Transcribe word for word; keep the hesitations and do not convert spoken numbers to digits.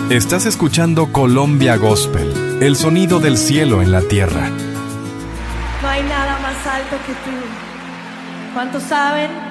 Estás escuchando Colombia Gospel, el sonido del cielo en la tierra. No hay nada más alto que tú. ¿Cuántos saben